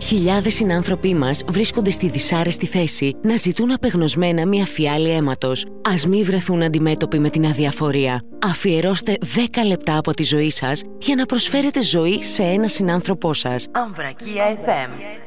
Χιλιάδες συνάνθρωποι μας βρίσκονται στη δυσάρεστη θέση να ζητούν απεγνωσμένα μια φιάλη αίματος. Ας μη βρεθούν αντιμέτωποι με την αδιαφορία. Αφιερώστε 10 λεπτά από τη ζωή σας για να προσφέρετε ζωή σε ένα συνάνθρωπό σας. Αμβρακία FM.